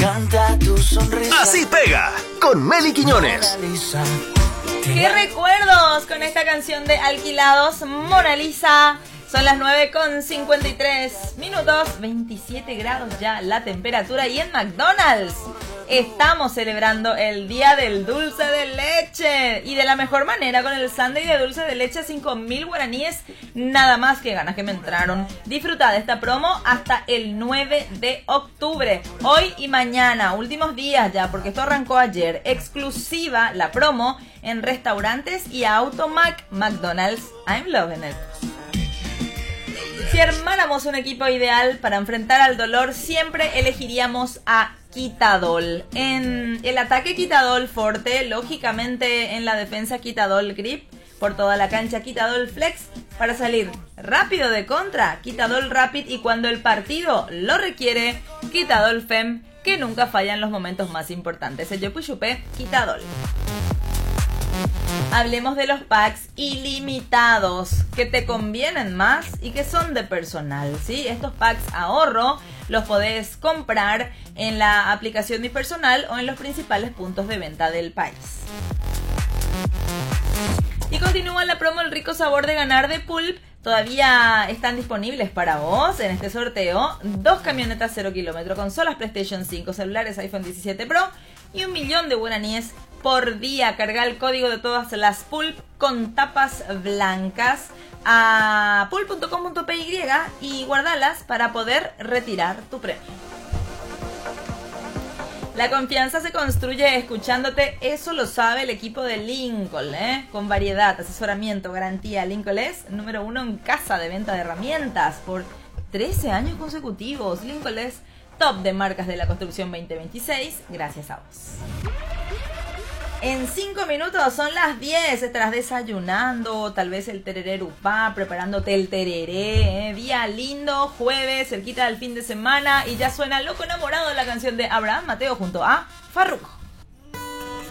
encanta tu sonrisa. Así pega con Meli Quiñones. ¡Qué recuerdos con esta canción de Alquilados, Mona Lisa! Son las 9:53 minutos, 27 grados ya la temperatura, y en McDonald's estamos celebrando el Día del Dulce de Leche, y de la mejor manera con el sándwich de dulce de leche a 5.000 guaraníes, nada más. Que ganas que me entraron. Disfruta de esta promo hasta el 9 de octubre, hoy y mañana, últimos días ya, porque esto arrancó ayer. Exclusiva la promo en restaurantes y Automac. McDonald's, I'm loving it. Si armáramos un equipo ideal para enfrentar al dolor, siempre elegiríamos a Quitadol. En el ataque Quitadol Forte, lógicamente en la defensa Quitadol Grip, por toda la cancha Quitadol Flex, para salir rápido de contra, Quitadol Rapid, y cuando el partido lo requiere, Quitadol Fem, que nunca falla en los momentos más importantes. El Yopuyupé, Quitadol. Hablemos de los packs ilimitados que te convienen más y que son de personal, ¿sí? Estos packs ahorro los podés comprar en la aplicación Mi Personal o en los principales puntos de venta del país. Y continúa la promo El rico sabor de ganar de Pulp. Todavía están disponibles para vos en este sorteo 2 camionetas 0 kilómetros, consolas PlayStation 5, celulares iPhone 17 Pro y 1 millón de guaraníes por día. Carga el código de todas las Pulp con tapas blancas a pulp.com.py y guardalas para poder retirar tu premio. La confianza se construye escuchándote, eso lo sabe el equipo de Lincoln, con variedad, asesoramiento, garantía. Lincoln es número 1 en casa de venta de herramientas por 13 años consecutivos. Lincoln es top de marcas de la construcción 2026, gracias a vos. En 5 minutos son las 10, estarás desayunando, tal vez el tereré upá, preparándote el tereré, día lindo, jueves, cerquita del fin de semana, y ya suena Loco Enamorado, la canción de Abraham Mateo junto a Farruko.